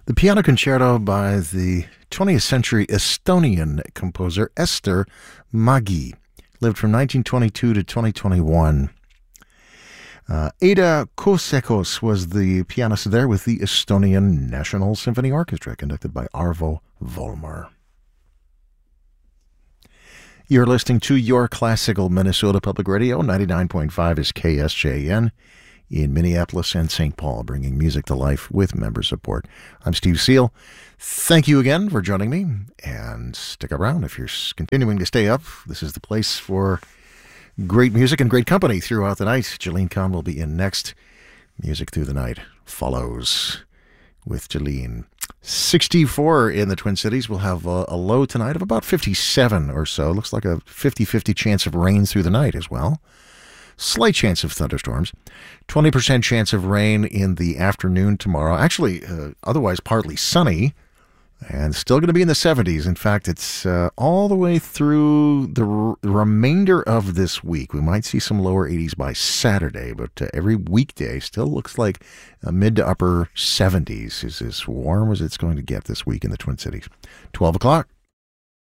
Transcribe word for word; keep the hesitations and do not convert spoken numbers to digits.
The piano concerto by the twentieth century Estonian composer Ester Mägi. Lived from nineteen twenty-two to twenty twenty-one. Uh, Ada Kuusekos was the pianist there with the Estonian National Symphony Orchestra, conducted by Arvo Volmer. You're listening to Your Classical Minnesota Public Radio. ninety-nine point five is K S J N in Minneapolis and Saint Paul, bringing music to life with member support. I'm Steve Seal. Thank you again for joining me, and stick around if you're continuing to stay up. This is the place for great music and great company throughout the night. Jeline Kahn will be in next. Music through the night follows with Jeline. sixty-four in the Twin Cities. We'll have a, a low tonight of about fifty-seven or so. Looks like a fifty-fifty chance of rain through the night as well. Slight chance of thunderstorms. twenty percent chance of rain in the afternoon tomorrow. Actually, uh, otherwise partly sunny and still going to be in the seventies. In fact, it's uh, all the way through the r- remainder of this week. We might see some lower eighties by Saturday, but uh, every weekday still looks like uh, mid to upper seventies is as warm as it's going to get this week in the Twin Cities. twelve o'clock.